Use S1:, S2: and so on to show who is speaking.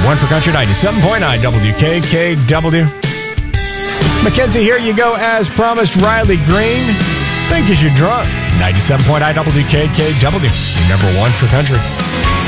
S1: One for Country 97.9 WKKW. Mackenzie, here you go as promised. Riley Green, Think As You're Drunk. 97.9 WKKW. Your number one for country.